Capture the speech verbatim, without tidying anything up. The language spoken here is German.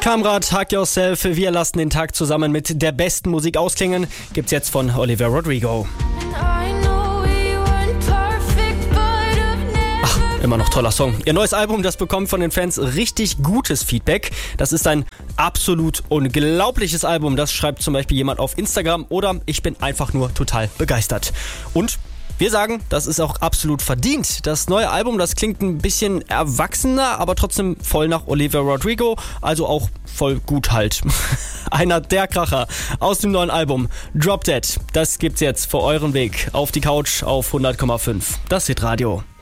Kamrat, Hug Yourself, wir lassen den Tag zusammen mit der besten Musik ausklingen. Gibt's jetzt von Olivia Rodrigo. Ach, immer noch toller Song. Ihr neues Album, das bekommt von den Fans richtig gutes Feedback. Das ist ein absolut unglaubliches Album. Das schreibt zum Beispiel jemand auf Instagram oder ich bin einfach nur total begeistert. Und wir sagen, das ist auch absolut verdient. Das neue Album, das klingt ein bisschen erwachsener, aber trotzdem voll nach Olivia Rodrigo, also auch voll gut halt. Einer der Kracher aus dem neuen Album, Drop Dead. Das gibt's jetzt für euren Weg auf die Couch auf hundert Komma fünf. Das Hitradio.